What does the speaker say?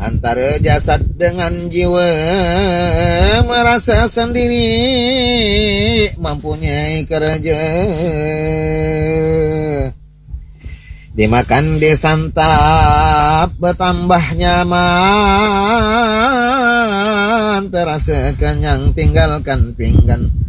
antara jasad dengan jiwa merasa sendiri mempunyai kerja. Dimakan disantap bertambah nyaman, terasa kenyang tinggalkan pinggan.